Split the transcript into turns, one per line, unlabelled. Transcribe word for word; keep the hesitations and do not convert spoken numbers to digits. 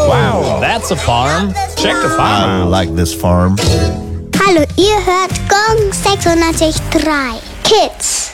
Wow, that's a farm. Check the
I
farm.
like this farm.
Hallo, ihr hört Gong sechsundneunzig Komma drei Kids.